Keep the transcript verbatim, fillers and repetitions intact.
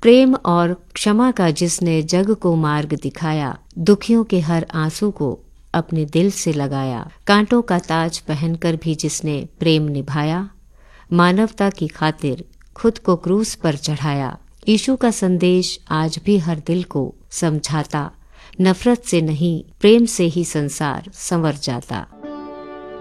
प्रेम और क्षमा का जिसने जग को मार्ग दिखाया, दुखियों के हर आंसू को अपने दिल से लगाया, कांटों का ताज पहनकर भी जिसने प्रेम निभाया, मानवता की खातिर खुद को क्रूस पर चढ़ाया। यीशु का संदेश आज भी हर दिल को समझाता, नफरत से नहीं प्रेम से ही संसार संवर जाता।